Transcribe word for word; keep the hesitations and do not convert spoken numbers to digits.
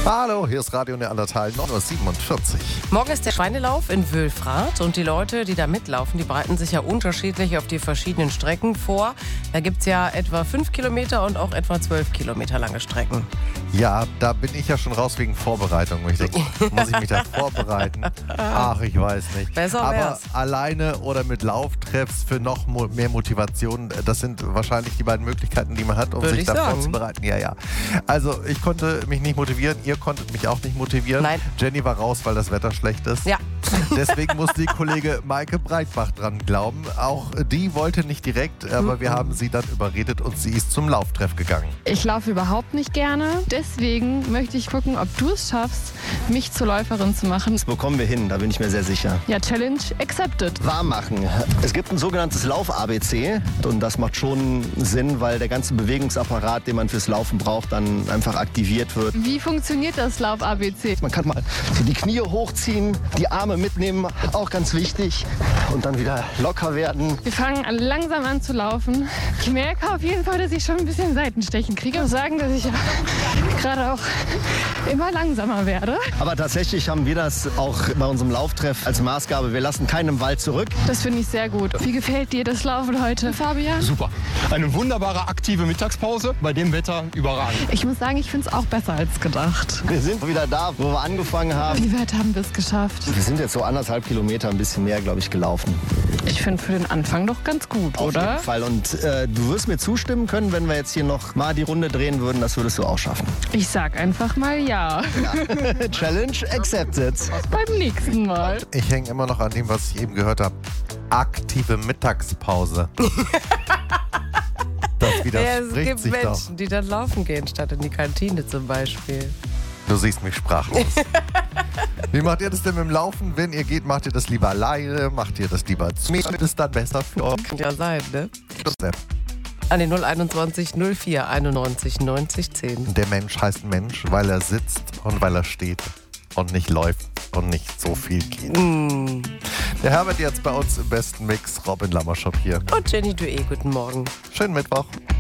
Hallo, hier ist Radio Neandertal neun Uhr siebenundvierzig. Morgen ist der Schweinelauf in Wülfrath und die Leute, die da mitlaufen, die bereiten sich ja unterschiedlich auf die verschiedenen Strecken vor. Da gibt es ja etwa fünf Kilometer und auch etwa zwölf Kilometer lange Strecken. Ja, da bin ich ja schon raus wegen Vorbereitung. Ich denke, muss ich mich da vorbereiten? Ach, ich weiß nicht. Besser Aber wär's. alleine oder mit Lauftreffs für noch mo- mehr Motivation, das sind wahrscheinlich die beiden Möglichkeiten, die man hat, um Würde sich ich da sagen. vorzubereiten. Ja, ja. Also ich konnte mich nicht motivieren, ihr konntet mich auch nicht motivieren. Nein. Jenny war raus, weil das Wetter schlecht ist. Ja. Deswegen musste die Kollege Maike Breitbach dran glauben. Auch die wollte nicht direkt, aber wir haben sie dann überredet und sie ist zum Lauftreff gegangen. Ich laufe überhaupt nicht gerne. Deswegen möchte ich gucken, ob du es schaffst, mich zur Läuferin zu machen. Das bekommen wir hin, da bin ich mir sehr sicher. Ja, Challenge accepted. Warm machen. Es gibt ein sogenanntes Lauf-A B C und das macht schon Sinn, weil der ganze Bewegungsapparat, den man fürs Laufen braucht, dann einfach aktiviert wird. Wie funktioniert das Lauf-A B C? Man kann mal die Knie hochziehen, die Arme mitnehmen, auch ganz wichtig, und dann wieder locker werden. Wir fangen an, langsam an zu laufen. Ich merke auf jeden Fall, dass ich schon ein bisschen Seitenstechen kriege. Ich muss sagen, dass ich ja gerade auch immer langsamer werde. Aber tatsächlich haben wir das auch bei unserem Lauftreff als Maßgabe. Wir lassen keinen im Wald zurück. Das finde ich sehr gut. Wie gefällt dir das Laufen heute, Fabian? Super. Eine wunderbare aktive Mittagspause. Bei dem Wetter überragend. Ich muss sagen, ich finde es auch besser als gedacht. Wir sind wieder da, wo wir angefangen haben. Wie weit haben wir es geschafft? Wir sind jetzt so anderthalb Kilometer, ein bisschen mehr, glaube ich, gelaufen. Ich finde für den Anfang doch ganz gut, Auf oder? jeden Fall. Und äh, du wirst mir zustimmen können, wenn wir jetzt hier noch mal die Runde drehen würden. Das würdest du auch schaffen. Ich sag einfach mal ja. Challenge accepted. Beim nächsten Mal. Ich hänge immer noch an dem, was ich eben gehört habe. Aktive Mittagspause. Das Ja, es widerspricht gibt sich doch. Menschen, die dann laufen gehen, statt in die Kantine zum Beispiel. Du siehst mich sprachlos. Wie macht ihr das denn mit dem Laufen? Wenn ihr geht, macht ihr das lieber alleine? Macht ihr das lieber zu mir? Ist das dann besser für euch? Kann ja sein, ne? An den null einundzwanzig null vier einundneunzig neunzig zehn. Der Mensch heißt Mensch, weil er sitzt und weil er steht und nicht läuft und nicht so viel geht. Mm. Der Herbert jetzt bei uns im besten Mix, Robin Lammerschop hier. Und Jenny Dué, guten Morgen. Schönen Mittwoch.